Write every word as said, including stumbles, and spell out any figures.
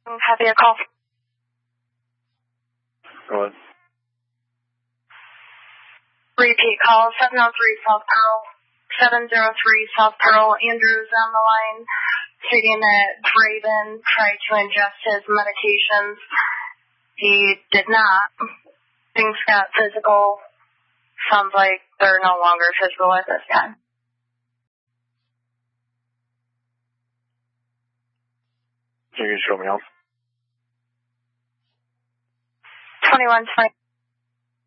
Have you a call? Go ahead. Repeat call, seven oh three South Pearl. seven oh three South Pearl. Andrew's on the line, stating that Draven tried to ingest his medications. He did not. Things got physical. Sounds like they're no longer physical at this time. Can you show me else? twenty-one twenty.